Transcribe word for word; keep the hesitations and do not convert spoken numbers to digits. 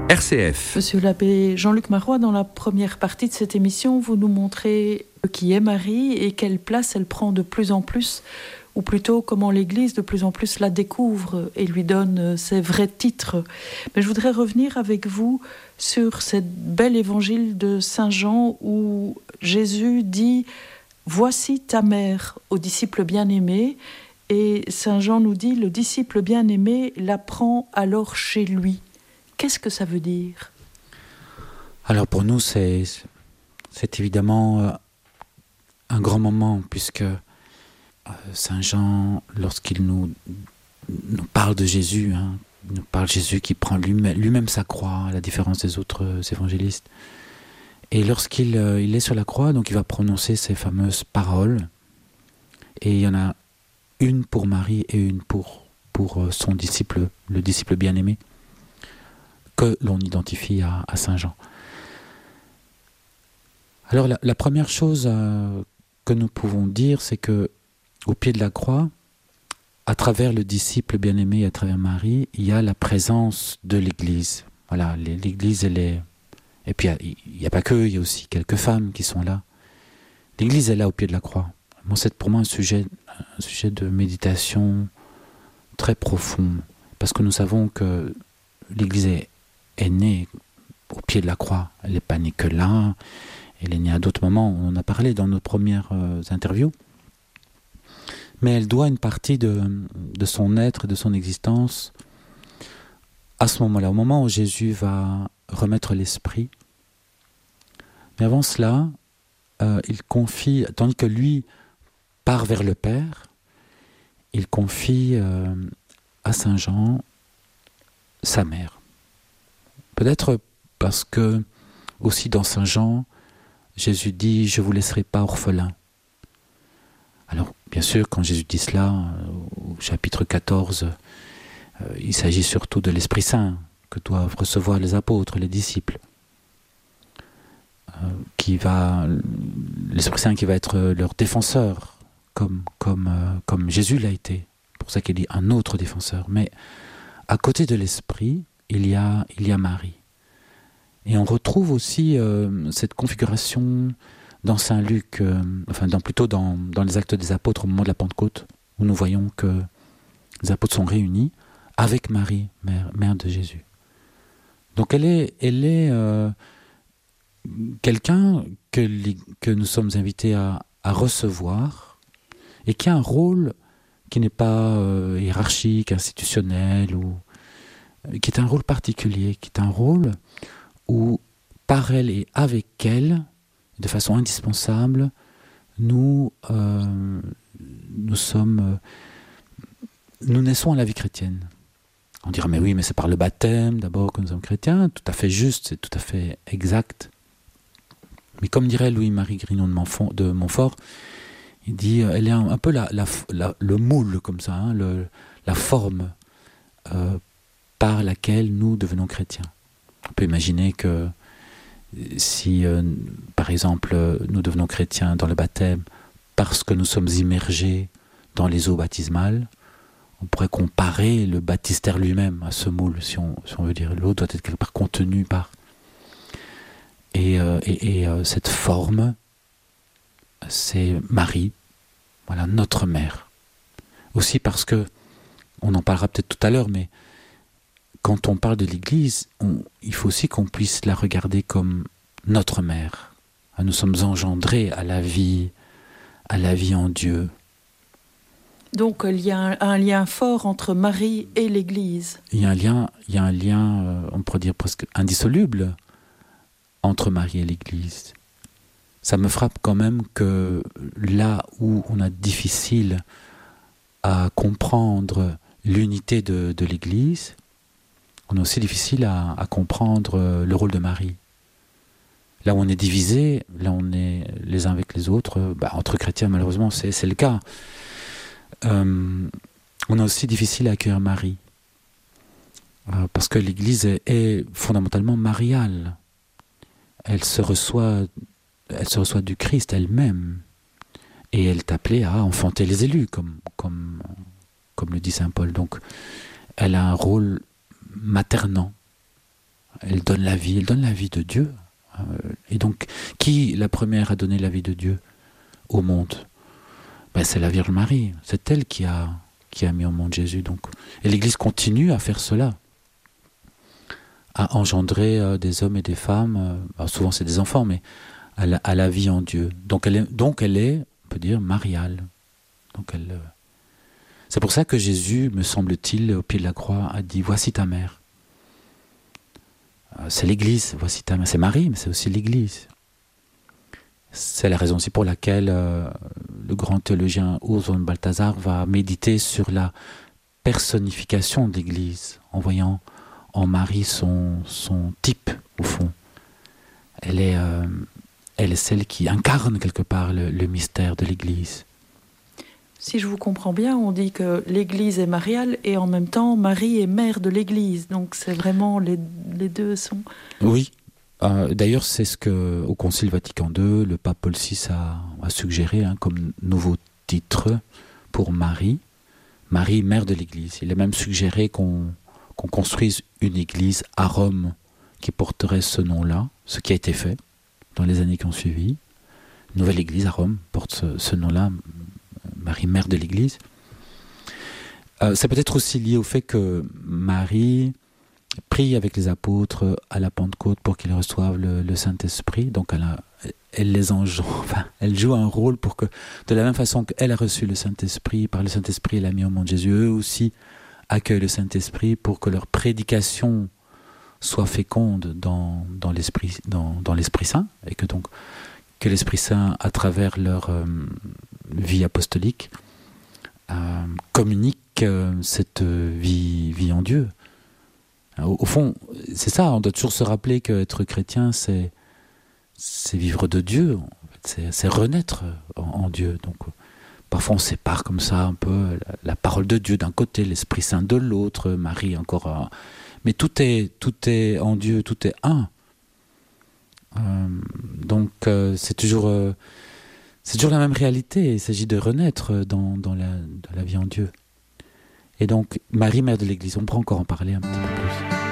R C F. Monsieur l'abbé Jean-Luc Marois, dans la première partie de cette émission, vous nous montrez qui est Marie et quelle place elle prend de plus en plus, ou plutôt comment l'Église de plus en plus la découvre et lui donne ses vrais titres. Mais je voudrais revenir avec vous sur cette belle évangile de Saint Jean où Jésus dit « Voici ta mère » aux disciples bien-aimés. Et Saint Jean nous dit « Le disciple bien-aimé la prend alors chez lui ». Qu'est-ce que ça veut dire ? Alors pour nous, c'est, c'est évidemment un grand moment, puisque Saint Jean, lorsqu'il nous, nous parle de Jésus, hein, il nous parle de Jésus qui prend lui-même, lui-même sa croix, à la différence des autres évangélistes. Et lorsqu'il euh, il est sur la croix, donc il va prononcer ces fameuses paroles. Et il y en a une pour Marie et une pour, pour son disciple, le disciple bien-aimé, que l'on identifie à, à Saint Jean. Alors la, la première chose euh, que nous pouvons dire, c'est que au pied de la croix, à travers le disciple bien-aimé, à travers Marie, il y a la présence de l'Église. Voilà, l'Église, elle est... Et puis il n'y a, a pas que, il y a aussi quelques femmes qui sont là. L'Église est là au pied de la croix. Bon, c'est pour moi un sujet, un sujet de méditation très profond, parce que nous savons que l'Église est est née au pied de la croix. Elle n'est pas née que là, elle est née à d'autres moments, on en a parlé dans nos premières euh, interviews. Mais elle doit une partie de, de son être, de son existence, à ce moment-là, au moment où Jésus va remettre l'esprit. Mais avant cela, euh, il confie, tandis que lui part vers le Père, il confie euh, à Saint Jean sa mère. Peut-être parce que, aussi dans Saint Jean, Jésus dit « Je ne vous laisserai pas orphelin ». Alors, bien sûr, quand Jésus dit cela, au chapitre quatorze, euh, il s'agit surtout de l'Esprit Saint que doivent recevoir les apôtres, les disciples. Euh, qui va, l'Esprit Saint qui va être leur défenseur, comme, comme, euh, comme Jésus l'a été. C'est pour ça qu'il dit « un autre défenseur ». Mais à côté de l'Esprit, il y a, il y a Marie. Et on retrouve aussi euh, cette configuration dans Saint Luc, euh, enfin dans, plutôt dans, dans les Actes des Apôtres au moment de la Pentecôte, où nous voyons que les apôtres sont réunis avec Marie, mère, mère de Jésus. Donc elle est, elle est euh, quelqu'un que, les, que nous sommes invités à, à recevoir et qui a un rôle qui n'est pas euh, hiérarchique, institutionnel, ou qui est un rôle particulier, qui est un rôle où, par elle et avec elle, de façon indispensable, nous, euh, nous sommes, euh, nous naissons à la vie chrétienne. On dira, mais oui, mais c'est par le baptême d'abord que nous sommes chrétiens, tout à fait juste, c'est tout à fait exact. Mais comme dirait Louis-Marie Grignon de Montfort, de Montfort, il dit, elle est un, un peu la, la, la, le moule, comme ça, hein, le, la forme euh, par laquelle nous devenons chrétiens. On peut imaginer que si, euh, par exemple, nous devenons chrétiens dans le baptême parce que nous sommes immergés dans les eaux baptismales, on pourrait comparer le baptistère lui-même à ce moule, si on, si on veut dire. L'eau doit être quelque part contenue par... Et, euh, et, et euh, cette forme, c'est Marie, voilà, notre mère. Aussi parce que, on en parlera peut-être tout à l'heure, mais quand on parle de l'Église, on, il faut aussi qu'on puisse la regarder comme notre mère. Nous sommes engendrés à la vie, à la vie en Dieu. Donc il y a un, un lien fort entre Marie et l'Église. Il y a un lien, il y a un lien, euh, on pourrait dire presque indissoluble, entre Marie et l'Église. Ça me frappe quand même que là où on a difficile à comprendre l'unité de, de l'Église, on a aussi difficile à, à comprendre le rôle de Marie. Là où on est divisé, là où on est les uns avec les autres, bah, entre chrétiens malheureusement c'est, c'est le cas. Euh, on a aussi difficile à accueillir Marie. Euh, parce que l'Église est, est fondamentalement mariale. Elle se reçoit, elle se reçoit du Christ elle-même. Et elle est appelée à enfanter les élus, comme, comme, comme le dit saint Paul. Donc, elle a un rôle maternant. elle donne la vie, elle donne la vie de Dieu. Et donc, qui la première a donné la vie de Dieu au monde? Ben, c'est la Vierge Marie. C'est elle qui a, qui a mis au monde Jésus. Donc. Et l'Église continue à faire cela, à engendrer euh, des hommes et des femmes, euh, alors souvent c'est des enfants, mais à la, à la vie en Dieu. Donc elle est, donc elle est, on peut dire, mariale. Donc elle, euh... c'est pour ça que Jésus, me semble-t-il, au pied de la croix, a dit « Voici ta mère ». C'est l'Église, voici ta mère. C'est Marie, mais c'est aussi l'Église. C'est la raison aussi pour laquelle euh, le grand théologien Urs von Balthasar va méditer sur la personnification de l'Église, en voyant en Marie son, son type, au fond. Elle est, euh, elle est celle qui incarne quelque part le, le mystère de l'Église. Si je vous comprends bien, on dit que l'Église est mariale et en même temps, Marie est mère de l'Église. Donc c'est vraiment, les, les deux sont... Oui. Euh, d'ailleurs, c'est ce que au Concile Vatican deux, le pape Paul six a, a suggéré hein, comme nouveau titre pour Marie. Marie, mère de l'Église. Il a même suggéré qu'on, qu'on construise une église à Rome qui porterait ce nom-là, ce qui a été fait dans les années qui ont suivi. Une nouvelle église à Rome porte ce, ce nom-là, Marie, mère de l'Église. Euh, c'est peut-être aussi lié au fait que Marie prie avec les apôtres à la Pentecôte pour qu'ils reçoivent le, le Saint-Esprit. Donc elle, a, elle les engendre, enfin, elle joue un rôle pour que, de la même façon qu'elle a reçu le Saint-Esprit, par le Saint-Esprit elle a mis au monde Jésus, eux aussi accueillent le Saint-Esprit pour que leur prédication soit féconde dans, dans, l'esprit, dans, dans l'Esprit Saint, et que donc que l'Esprit Saint, à travers leur euh, vie apostolique, euh, communique euh, cette vie, vie en Dieu. Au, au fond, c'est ça, on doit toujours se rappeler qu'être chrétien, c'est, c'est vivre de Dieu, en fait, c'est, c'est renaître en, en Dieu. Donc, parfois on sépare comme ça un peu la, la parole de Dieu d'un côté, l'Esprit Saint de l'autre, Marie encore... Euh, mais tout est, tout est en Dieu, tout est un. Euh, donc euh, c'est toujours euh, c'est toujours la même réalité. Il s'agit de renaître dans, dans, la, dans la vie en Dieu. Et donc Marie, mère de l'Église, on pourra encore en parler un petit peu plus.